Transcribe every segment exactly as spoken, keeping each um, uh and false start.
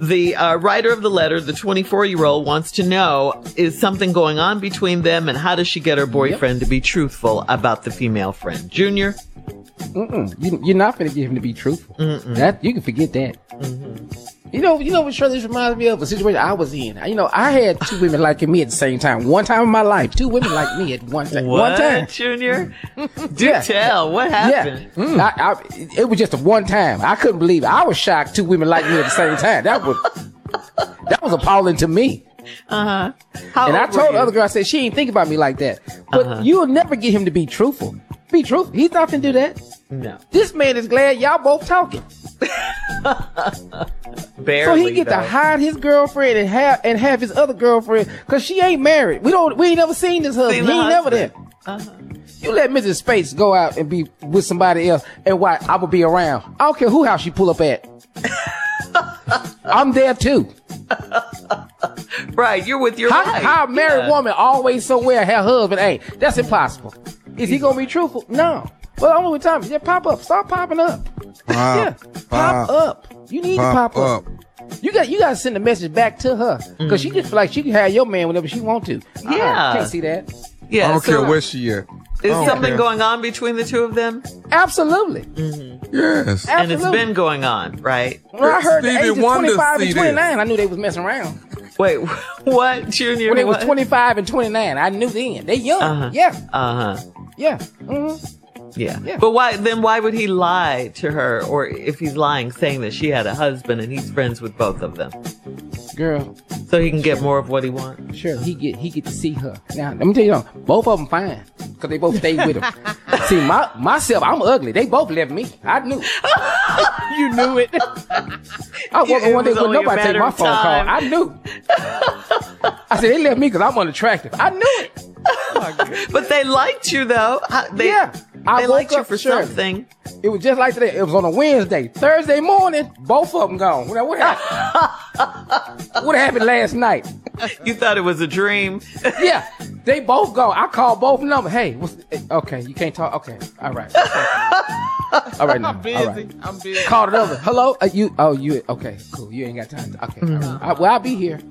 The uh, writer of the letter, the twenty-four-year-old, wants to know, is something going on between them, and how does she get her boyfriend yep. to be truthful about the female friend? Junior? Mm-mm. You, you're not going to get him to be truthful. Mm-mm. That you can forget that. Mm-hmm. You know, you know what, sure, this reminds me of a situation I was in. You know, I had two women like me at the same time. One time in my life, two women like me at one time. What, one time. Junior? Do yeah. tell. What happened? Yeah. Mm. I, I, it was just a one time. I couldn't believe it. I was shocked two women like me at the same time. That was that was appalling to me. Uh-huh. How and I told the other girl, I said, she ain't think about me like that. But uh-huh. you'll never get him to be truthful. Be truthful. He's not going to do that. No. This man is glad y'all both talking. Barely, so he get though. to hide his girlfriend and have and have his other girlfriend because she ain't married. We don't. We ain't never seen this husband. He ain't never there. Uh-huh. You let Missus Space go out and be with somebody else, and why I will be around. I don't care who house she pull up at. I'm there too. Right, you're with your how, wife. How a married yeah. woman always somewhere her husband ain't. That's impossible. Is he gonna be truthful? No. Well, only with time. Yeah, pop up. Start popping up. Pop, yeah, pop, pop up. You need pop to pop up. up. You got you got to send a message back to her because mm. she just feel like she can have your man whenever she want to. Yeah, uh, can't see that. Yeah, I don't so care where she at. Is something care. going on between the two of them? Absolutely. Mm-hmm. Yes. And Absolutely. it's been going on, right? When I heard Stevie the ages Wonder twenty-five and this. twenty-nine, I knew they was messing around. Wait, what, Junior? When they what? was twenty-five and twenty-nine, I knew then. They young. Uh-huh. Yeah. Uh-huh. Yeah. Mm-hmm. Yeah. yeah. But why then why would he lie to her, or if he's lying saying that she had a husband and he's friends with both of them? Girl. So he can get more of what he wants? Sure, he get he get to see her. Now, let me tell you something. Both of them fine. Because they both stayed with him. See, my myself, I'm ugly. They both left me. I knew it. You knew it. I woke up one day when nobody take my phone call. I knew. I said, they left me because I'm unattractive. I knew it. Oh, but they liked you, though. They, yeah. I they liked you for sure. something. It was just like today. It was on a Wednesday. Thursday morning, both of them gone. Now, what happened? What happened last night? You thought it was a dream? Yeah. They both gone. I called both numbers. Hey, what's the, okay, you can't talk. Okay. All right. Okay. All right. Now. I'm busy. All right. I'm busy. Called another. Hello? Uh, you, oh, you, okay, cool. You ain't got time. To, okay. Mm-hmm. All right. I, well, I'll be here.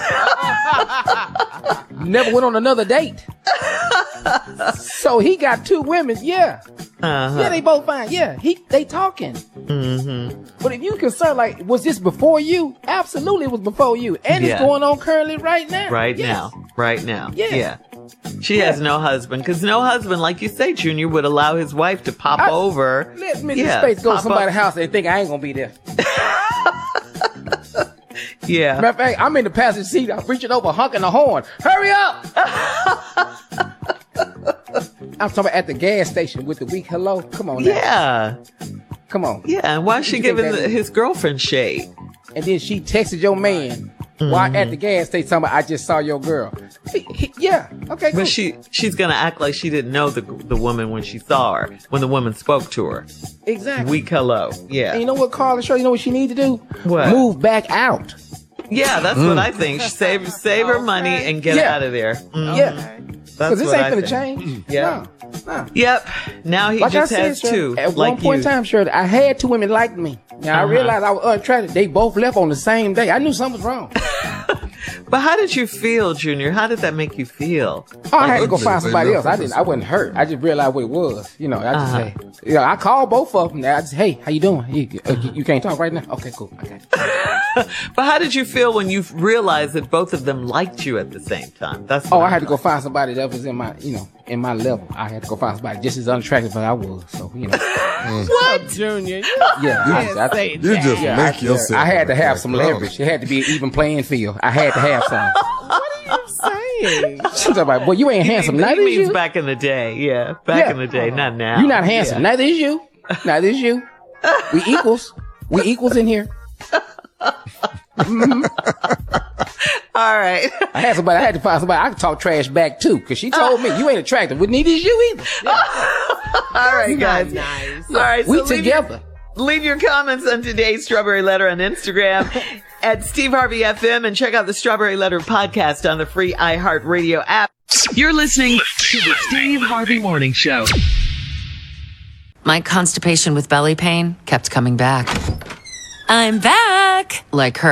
Never went on another date. So he got two women. Yeah. Uh-huh. Yeah, they both fine. Yeah, he they talking. Mm-hmm. But if you concerned, like, was this before you? Absolutely, it was before you, and yeah. it's going on currently right now. Right yes. now. Right now. Yeah. yeah. She yeah. has no husband because no husband, like you say, Junior, would allow his wife to pop I, over. Let Missus Yeah, Space go to somebody's up. house and think I ain't gonna be there. Yeah. Matter of fact, I'm in the passenger seat. I'm reaching over, honking the horn. Hurry up! I'm talking about at the gas station with the weak hello. Come on now. Yeah. Come on. Yeah. And why is she giving the, his girlfriend shade? And then she texted your man mm-hmm. while at the gas station talking about, I just saw your girl. He, he, yeah. Okay, cool. But she, she's going to act like she didn't know the the woman when she saw her, when the woman spoke to her. Exactly. Weak hello. Yeah. And you know what, Carla Show? You know what she need to do? What? Move back out. Yeah, that's mm. what I think. Save save her money and get yeah. out of there. Mm. Yeah. Because this ain't gonna change. Yeah. No, no. Yep. Now he like just I said, has sir, two. At like one point you. in time, sure, I had two women like me. Now uh-huh. I realized I was unattractive. They both left on the same day. I knew something was wrong. But how did you feel, Junior? How did that make you feel? Oh, I had to go find somebody else. I didn't. I wasn't hurt. I just realized what it was. You know, I just uh-huh. say, you know, I called both of them. I just, hey, how you doing? You, uh, you, you can't talk right now? Okay, cool. Okay. But how did you feel when you realized that both of them liked you at the same time? That's oh, I I had to go find somebody that was in my, you know, in my level. I had to go find somebody just as unattractive as I was. So, you know. What, Junior? You yeah, you I, just, I, say you just yeah, make I, yourself. I had to have like some that. leverage. It had to be an even playing field. I had to have some. What are you saying? She's like, boy, you ain't handsome. He, Neither he is means you. back in the day. Yeah, back Yeah. in the day, not now. You're not handsome. Yeah. Neither is you. Neither is you. We equals. We equals in here. Mm-hmm. All right. I had somebody. I had to find somebody I could talk trash back to because she told me you ain't attractive. We neither is you either. Yeah. All right, guys. Nice. All right. We so leave together. Your, leave your comments on today's Strawberry Letter on Instagram at Steve Harvey F M and check out the Strawberry Letter podcast on the free iHeartRadio app. You're listening to the Steve Harvey Morning Show. My constipation with belly pain kept coming back. I'm back! Like her.